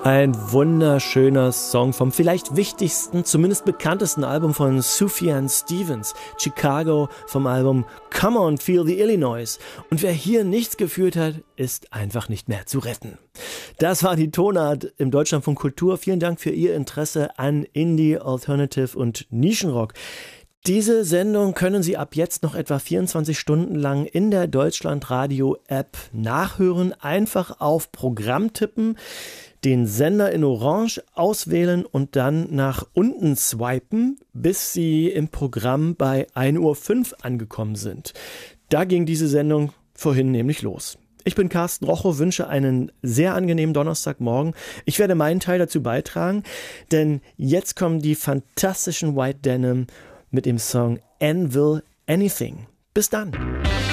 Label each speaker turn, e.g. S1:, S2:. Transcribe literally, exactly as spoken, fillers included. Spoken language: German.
S1: Ein wunderschöner Song vom vielleicht wichtigsten, zumindest bekanntesten Album von Sufjan Stevens, Chicago, vom Album Come On, Feel the Illinois. Und wer hier nichts gefühlt hat, ist einfach nicht mehr zu retten. Das war die Tonart im Deutschlandfunk Kultur. Vielen Dank für Ihr Interesse an Indie, Alternative und Nischenrock. Diese Sendung können Sie ab jetzt noch etwa vierundzwanzig Stunden lang in der Deutschlandradio-App nachhören. Einfach auf Programm tippen, den Sender in Orange auswählen und dann nach unten swipen, bis Sie im Programm bei ein Uhr fünf angekommen sind. Da ging diese Sendung vorhin nämlich los. Ich bin Carsten Rochow, wünsche einen sehr angenehmen Donnerstagmorgen. Ich werde meinen Teil dazu beitragen, denn jetzt kommen die fantastischen White Denim mit dem Song Anvil Anything. Bis dann.